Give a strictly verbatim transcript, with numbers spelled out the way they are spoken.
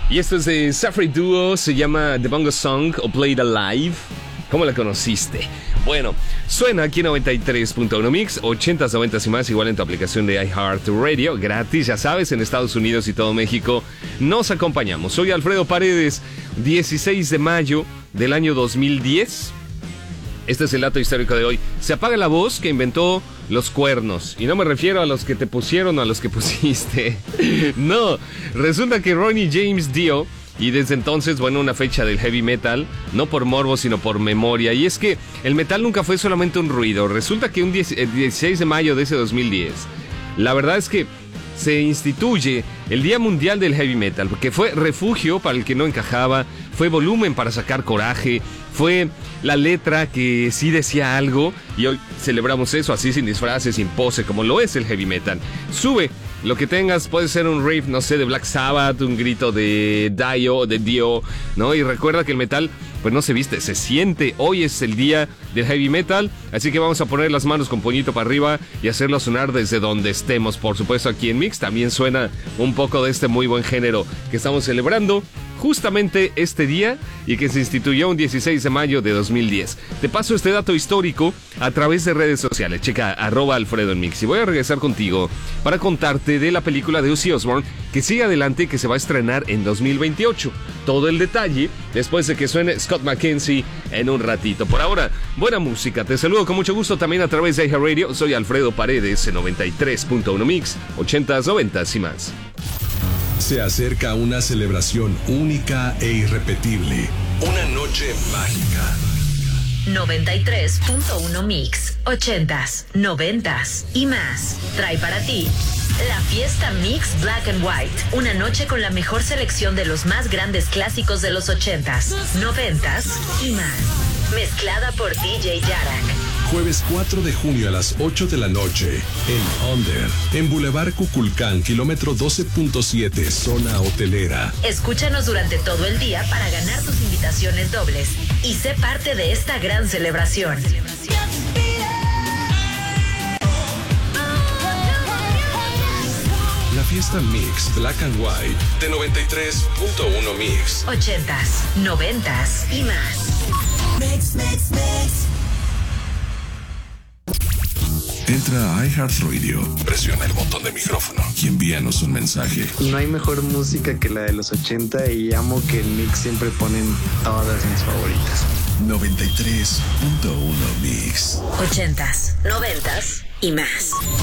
Y esto es de Safri Duo, se llama The Bongo Song o Played Alive. ¿Cómo la conociste? Bueno, suena aquí en noventa y tres punto uno Mix, ochentas, noventas y más, igual en tu aplicación de iHeartRadio, gratis, ya sabes, en Estados Unidos y todo México. Nos acompañamos. Soy Alfredo Paredes, dieciséis de mayo del año dos mil diez. Este es el dato histórico de hoy. Se apaga la voz que inventó los cuernos. Y no me refiero a los que te pusieron o a los que pusiste. No, resulta que Ronnie James Dio, y desde entonces, bueno, una fecha del heavy metal, no por morbo, sino por memoria. Y es que el metal nunca fue solamente un ruido. Resulta que un dieciséis de mayo de ese dos mil diez, la verdad es que se instituye el Día Mundial del Heavy Metal, porque fue refugio para el que no encajaba, fue volumen para sacar coraje, fue la letra que sí decía algo, y hoy celebramos eso así, sin disfraces, sin pose, como lo es el heavy metal. Sube lo que tengas, puede ser un riff, no sé, de Black Sabbath, un grito de Dio, de Dio, ¿no? Y recuerda que el metal, pues no se viste, se siente. Hoy es el día del heavy metal, así que vamos a poner las manos con puñito para arriba y hacerlo sonar desde donde estemos. Por supuesto, aquí en Mix también suena un poco de este muy buen género que estamos celebrando justamente este día y que se instituyó un dieciséis de mayo de dos mil diez. Te paso este dato histórico a través de redes sociales. Checa arroba Alfredo en Mix. Y voy a regresar contigo para contarte de la película de Ozzy Osbourne que sigue adelante y que se va a estrenar en dos mil veintiocho. Todo el detalle después de que suene Scott McKenzie en un ratito. Por ahora, buena música. Te saludo con mucho gusto también a través de iHeartRadio. Soy Alfredo Paredes en noventa y tres punto uno Mix, ochentas, noventas y más. Se acerca una celebración única e irrepetible. Una noche mágica. noventa y tres punto uno Mix, ochentas, noventas y más. Trae para ti la fiesta Mix Black and White. Una noche con la mejor selección de los más grandes clásicos de los ochentas, noventas y más. Mezclada por D J Yarak. Jueves cuatro de junio a las ocho de la noche en Under, en Boulevard Cuculcán, kilómetro doce punto siete, zona hotelera. Escúchanos durante todo el día para ganar tus invitaciones dobles y sé parte de esta gran celebración. La fiesta Mix Black and White de noventa y tres punto uno Mix. Ochentas, noventas y más. Mix, mix, mix. Entra a iHeartRadio, presiona el botón de micrófono y envíanos un mensaje. No hay mejor música que la de los ochenta y amo que en Mix siempre ponen todas mis favoritas. noventa y tres punto uno Mix. Ochentas, noventas y más.